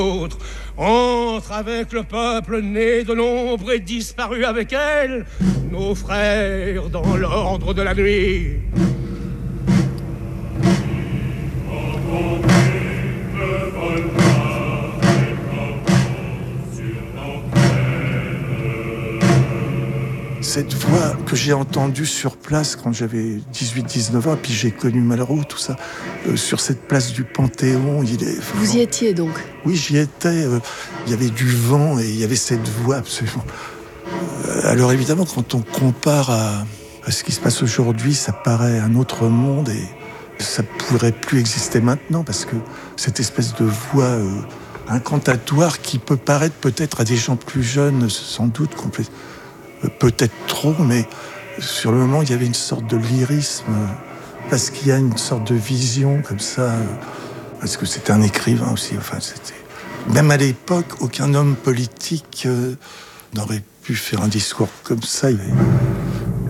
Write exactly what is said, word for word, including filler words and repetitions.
Autre, entre avec le peuple né de l'ombre et disparu avec elle, nos frères dans l'ordre de la nuit. Cette voix que j'ai entendue sur place quand j'avais dix-huit dix-neuf ans, puis j'ai connu Malraux, tout ça, euh, sur cette place du Panthéon, il est... Vous y étiez donc? Oui, j'y étais. Euh, il y avait du vent et il y avait cette voix absolument... Euh, alors évidemment, quand on compare à, à ce qui se passe aujourd'hui, ça paraît un autre monde et ça pourrait plus exister maintenant parce que cette espèce de voix euh, incantatoire qui peut paraître peut-être à des gens plus jeunes, sans doute complètement... Peut-être trop, mais sur le moment, il y avait une sorte de lyrisme, parce qu'il y a une sorte de vision comme ça, parce que c'était un écrivain aussi. Enfin, c'était... Même à l'époque, aucun homme politique euh, n'aurait pu faire un discours comme ça. Il y avait